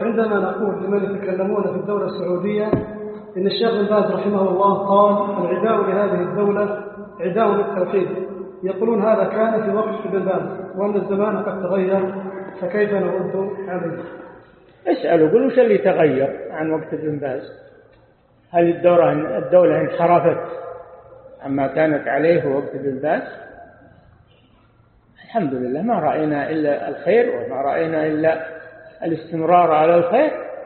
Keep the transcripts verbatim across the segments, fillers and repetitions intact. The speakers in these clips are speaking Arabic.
عندما نقول لمن يتكلمون في الدولة السعودية إن الشيخ بن باز رحمه الله قال العداء لهذه الدولة عداء للتوحيد، يقولون هذا كان في وقت ابن باز وأن الزمان قد تغير، فكيف نرد عليه؟ اسألوا قلوا وش اللي تغير عن وقت ابن باز؟ هل الدولة الدولة انحرفت عما كانت عليه في وقت ابن باز؟ الحمد لله ما رأينا إلا الخير وما رأينا إلا الاستمرار على الخير،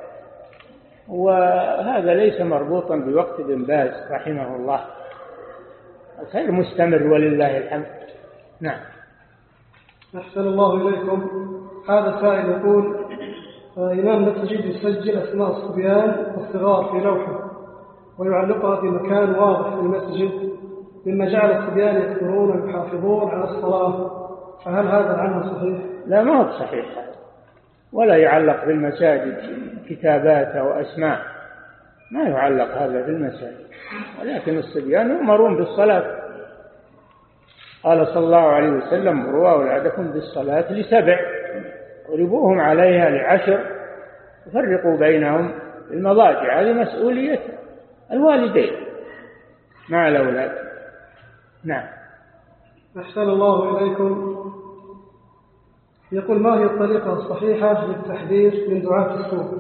وهذا ليس مربوطا بوقت ابن باز رحمه الله، الخير مستمر ولله الحمد. نعم. أحسن الله إليكم. هذا سائل يقول إمام المسجد يسجل أسماء الصبيان والصغار في لوحة ويعلقها في مكان واضح في المسجد، مما جعل الصبيان يذكرون ويحافظون على الصلاة، فهل هذا العمل صحيح؟ لا، ما هو صحيح، ولا يعلق في المساجد كتابات أو أسماء، ما يعلق هذا في المساجد، ولكن الصبيان يؤمرون بالصلاة. قال صلى الله عليه وسلم مروا أولادكم بالصلاة لسبع وربوهم عليها لعشر وفرقوا بينهم المضاجع، هذه مسؤولية الوالدين مع الأولاد. نعم. أحسن الله إليكم. يقول ما هي الطريقة الصحيحة للتحذير من دعاة السوء؟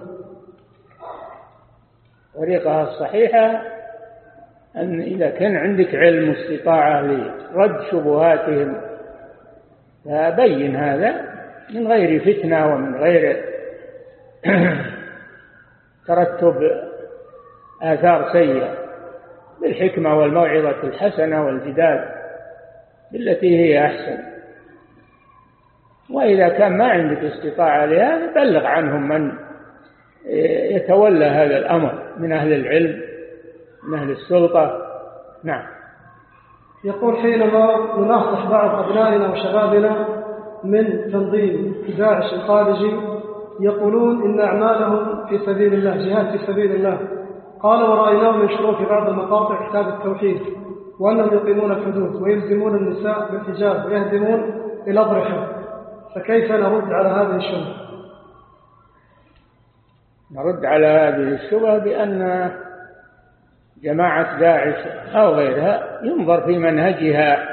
الطريقة الصحيحة أن إذا كان عندك علم واستطاعة لرد شبهاتهم فبين هذا من غير فتنة ومن غير ترتب آثار سيئة، بالحكمة والموعظة الحسنة والجدال بالتي هي أحسن. وإذا كان ما عندك استطاعة لهذا بلغ عنهم من يتولى هذا الأمر من أهل العلم من أهل السلطة. نعم. يقول حينما نناصح بعض أبنائنا وشبابنا من تنظيم داعش الخارجي يقولون إن أعمالهم في سبيل الله، جهاد في سبيل الله، قال ورأيناهم ينشرون في بعض المقاطع كتاب التوحيد وأنهم يقيمون الحدود ويلزمون النساء بالحجاب ويهدمون الأضرحة، فكيف نرد على هذه الشبهة؟ نرد على هذه الشبهة بأن جماعة داعش أو غيرها ينظر في منهجها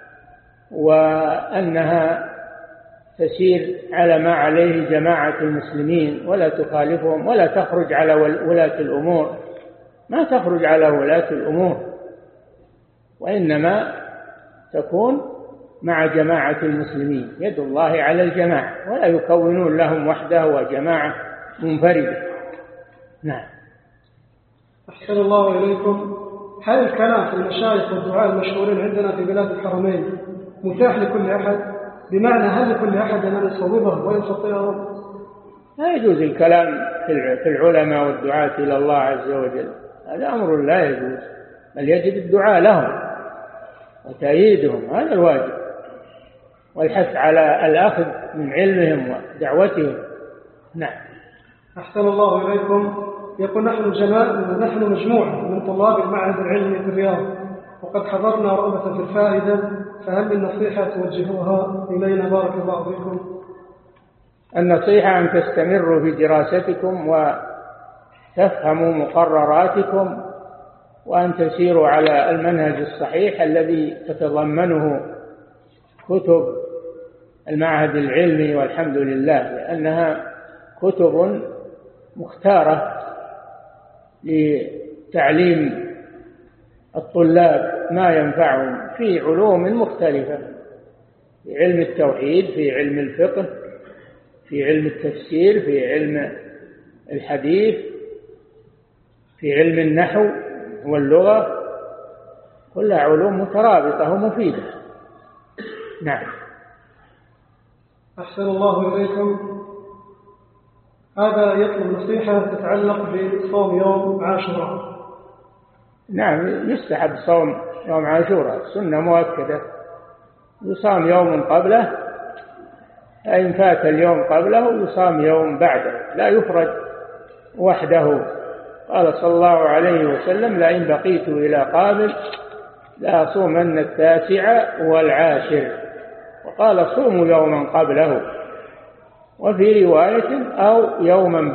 وأنها تسير على ما عليه جماعة المسلمين ولا تخالفهم ولا تخرج على ولاة الأمور، ما تخرج على ولاة الأمور، وإنما تكون مع جماعة المسلمين، يد الله على الجماعة، ولا يكونون لهم وحده وجماعة منفردة. نعم. أحسن الله إليكم. هل الكلام في المشايخ والدعاء المشهورين عندنا في بلاد الحرمين متاح لكل أحد؟ بمعنى هل لكل أحد أن يصوبه ويخطئه؟ لا يجوز الكلام في العلماء والدعاة إلى الله عز وجل، هذا أمر لا يجوز، بل يجب الدعاء لهم وتأييدهم، هذا الواجب، والحث على الأخذ من علمهم ودعوتهم. نعم. أحسن الله إليكم. يقول نحن جماعة نحن مجموعة من طلاب المعهد العلمي في الرياض وقد حضرنا رغبة في الفائدة، فهل من نصيحة توجهوها إلينا بارك الله فيكم؟ النصيحة أن تستمروا في دراستكم وتفهموا مقرراتكم وأن تسيروا على المنهج الصحيح الذي تتضمنه كتب المعهد العلمي، والحمد لله لأنها كتب مختارة لتعليم الطلاب ما ينفعهم في علوم مختلفة، في علم التوحيد، في علم الفقه، في علم التفسير، في علم الحديث، في علم النحو واللغة، كلها علوم مترابطة ومفيدة. نعم. أحسن الله إليكم. هذا يطلب نصيحة تتعلق بصوم يوم عاشوراء. نعم، يستحب صوم يوم عاشوراء، سنة مؤكدة، يصام يوم قبله، فإن فات اليوم قبله يصام يوم بعده، لا يفرد وحده. قال صلى الله عليه وسلم لئن بقيت إلى قابل لأصومن التاسع والعاشر، وقال صوموا يوما قبله، وفي رواية أو يوما